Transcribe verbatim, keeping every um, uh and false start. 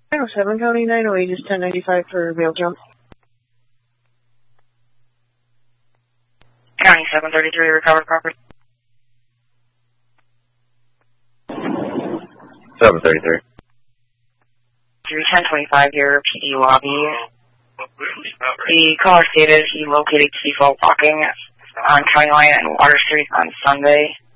nine oh seven County nine oh eight is ten ninety-five for mail jump. County seven thirty-three, recovered property. seven thirty-three. Through ten twenty-five here, P D lobby. The caller stated he located default walking on County Line and Water Street on Sunday.